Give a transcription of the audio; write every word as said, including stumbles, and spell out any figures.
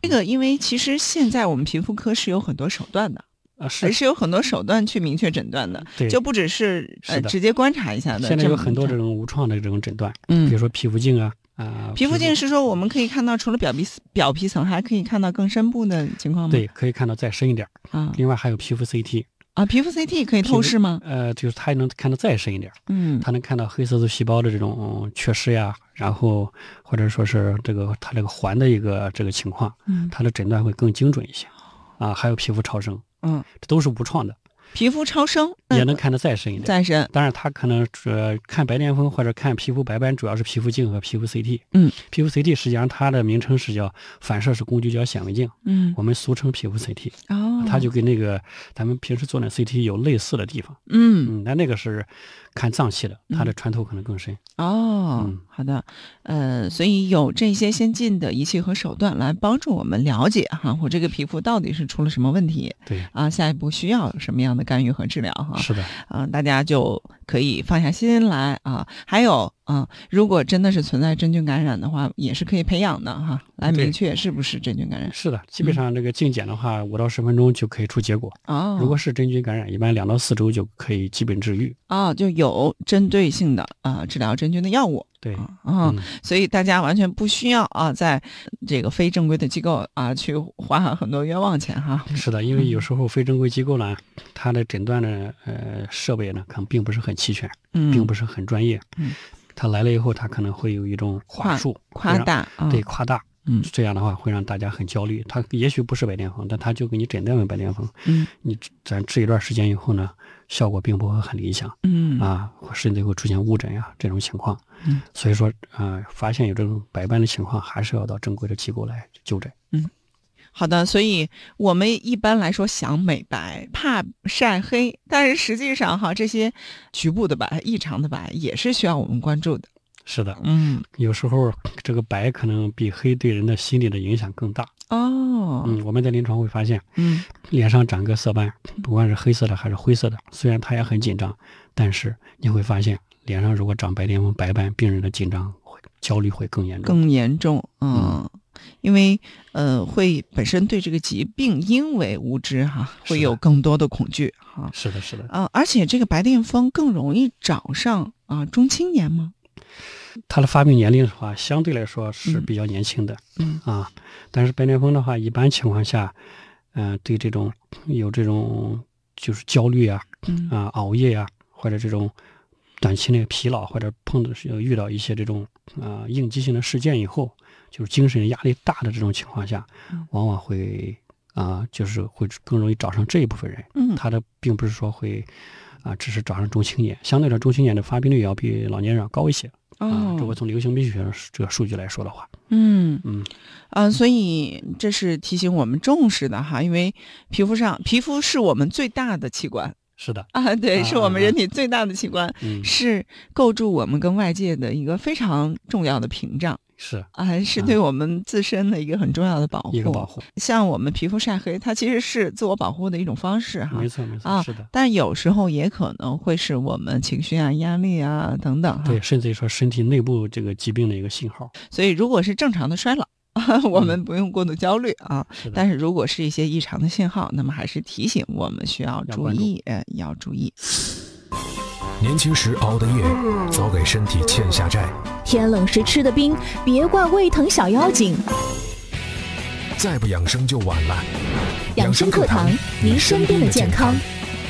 这个因为其实现在我们皮肤科是有很多手段的。 啊，是是有很多手段去明确诊断的，就不只是呃直接观察一下的。 现在有很多这种无创的这种诊断， 嗯， 比如说皮肤镜啊，啊、呃， 皮肤镜是说我们可以看到除了表皮表皮层，还可以看到更深部的情况吗？ 对，可以看到再深一点啊。另外还有皮肤 C T 啊，皮肤 C T 可以透视吗？ 呃，就是它能看到再深一点， 嗯， 它能看到黑色素细胞的这种缺失呀，然后或者说是这个它这个环的一个这个情况， 嗯， 它的诊断会更精准一些啊。还有皮肤超声。 嗯， 这都是无创的， 皮肤超声也能看得再深一点， 再深。 当然，它可能呃看白癜风或者看皮肤白斑，主要是皮肤镜和皮肤 C T。 嗯， 皮肤 C T 实际上它的名称是叫反射式工具角显微镜， 嗯， 我们俗称皮肤 C T。 哦， 它就跟那个咱们平时做的 C T 有类似的地方。 嗯嗯，那那个是看脏器的，它的穿透可能更深。 哦， 嗯， 好的，呃，所以有这些先进的仪器和手段来帮助我们了解哈，我这个皮肤到底是出了什么问题， 对啊，下一步需要什么样的干预和治疗哈。 是的， 嗯、呃，大家就可以放下心来啊。还有啊、呃，如果真的是存在真菌感染的话，也是可以培养的哈，来明确是不是真菌感染。 是的，基本上这个镜检的话，五、嗯、到十分钟就可以出结果。 哦， 如果是真菌感染，一般两到四周就可以基本治愈。 哦，就有针对性的啊、呃、治疗真菌的药物。 对， 啊、嗯，所以大家完全不需要啊，在这个非正规的机构啊去花很多冤枉钱哈。 是的，因为有时候非正规机构呢，它的诊断的呃设备呢，可能并不是很齐全， 嗯， 并不是很专业。 嗯， 他来了以后，他可能会有一种话术夸大， 对，夸大。 嗯， 这样的话会让大家很焦虑。他也许不是白癜风，但他就给你诊断为白癜风。 嗯， 你咱治一段时间以后呢，效果并不会很理想。 嗯啊，甚至会出现误诊呀这种情况。 嗯， 所以说啊、呃，发现有这种白斑的情况，还是要到正规的机构来就诊。 嗯，好的。所以我们一般来说想美白，怕晒黑，但是实际上哈，这些局部的白、异常的白也是需要我们关注的。 是的， 嗯， 有时候这个白可能比黑对人的心理的影响更大。 哦， 嗯，我们在临床会发现， 嗯， 脸上长个色斑，不管是黑色的还是灰色的，虽然他也很紧张，但是你会发现脸上如果长白癜风白斑，病人的紧张会焦虑会更严重， 更严重。嗯， 嗯因为呃会本身对这个疾病因为无知哈，会有更多的恐惧哈。 是的，是的。 啊、呃，而且这个白癜风更容易找上啊、呃、中青年吗？ 他的发病年龄的话，相对来说是比较年轻的， 嗯啊，但是白癜风的话，一般情况下，嗯、呃，对这种有这种就是焦虑啊， 嗯啊熬夜啊，或者这种短期内疲劳，或者碰到遇到一些这种啊、呃、应激性的事件以后，就是精神压力大的这种情况下， 嗯、 往往会啊、呃、就是会更容易找上这一部分人， 嗯， 他的并不是说会啊、呃、只是找上中青年，相对来中青年的发病率要比老年人要高一些。 哦、 啊，如果从流行病学这个数据来说的话， 嗯嗯， 啊、呃，所以这是提醒我们重视的哈，因为皮肤上，皮肤是我们最大的器官， 是的啊，对， 啊是我们人体最大的器官， 嗯， 是构筑我们跟外界的一个非常重要的屏障。 是啊，是对我们自身的一个很重要的保护。 一个保护， 像我们皮肤晒黑，它其实是自我保护的一种方式哈。 没错没错， 啊， 是的。 但有时候也可能会是我们情绪啊、压力啊等等哈。 对，甚至于说身体内部这个疾病的一个信号。 所以，如果是正常的衰老，我们不用过度焦虑啊。 是的。 但是如果是一些异常的信号，那么还是提醒我们需要注意，呃，要注意。 年轻时熬的夜，早给身体欠下债。 天冷时吃的冰，别怪胃疼小妖精。 再不养生就晚了。 养生课堂，您身边的健康。